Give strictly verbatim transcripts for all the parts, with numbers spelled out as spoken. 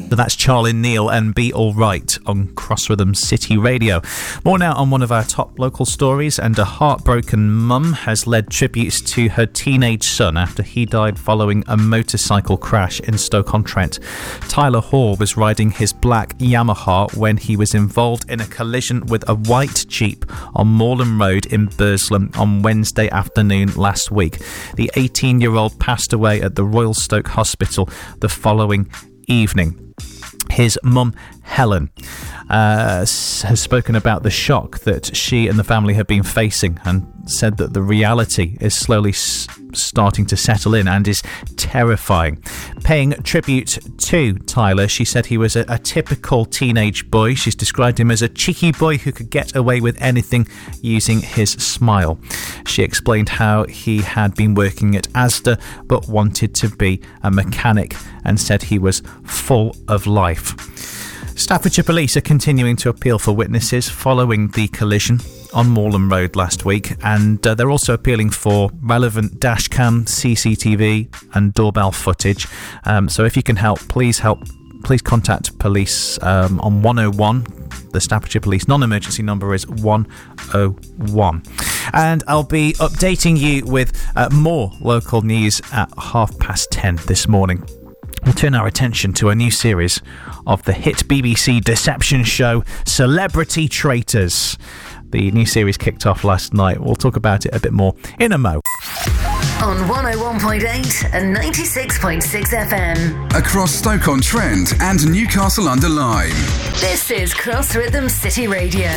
So that's Charlie Neal and Be All Right on Cross Rhythm City Radio. More now on one of our top local stories, and a heartbroken mum has led tributes to her teenage son after he died following a motorcycle crash in Stoke-on-Trent. Tyler Hall was riding his black Yamaha when he was involved in a collision with a white Jeep on Moorland Road in Burslem on Wednesday afternoon last week. The eighteen-year-old passed away at the Royal Stoke Hospital the following evening. His mum, Helen, uh, has spoken about the shock that she and the family have been facing and said that the reality is slowly s- starting to settle in and is terrifying. Paying tribute to Tyler, she said he was a, a typical teenage boy. She's described him as a cheeky boy who could get away with anything using his smile. She explained how he had been working at Asda but wanted to be a mechanic and said he was full of life. Staffordshire Police are continuing to appeal for witnesses following the collision on Moorland Road last week, and uh, they're also appealing for relevant dashcam, C C T V and doorbell footage. Um, so if you can help, please help. Please contact police um, on one oh one. The Staffordshire Police non-emergency number is one oh one. And I'll be updating you with uh, more local news at half past ten this morning. We'll turn our attention to a new series of the hit B B C deception show Celebrity Traitors. The new series kicked off last night. We'll talk about it a bit more in a mo. On one oh one point eight and ninety-six point six F M. Across Stoke-on-Trent and Newcastle under Lyme. This is Cross Rhythm City Radio.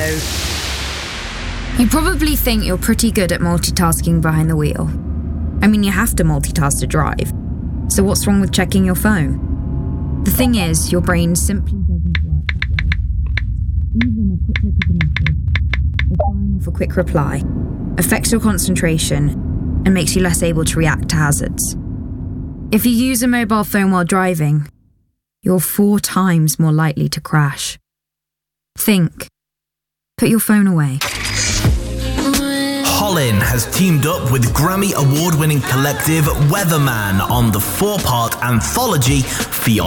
You probably think you're pretty good at multitasking behind the wheel. I mean, you have to multitask to drive. So what's wrong with checking your phone? The thing is, your brain simply doesn't work that way. Even a quick look at the message, or firing off a quick reply, affects your concentration and makes you less able to react to hazards. If you use a mobile phone while driving, you're four times more likely to crash. Think. Put your phone away. Hollin has teamed up with Grammy award-winning collective Weatherman on the four-part anthology For Your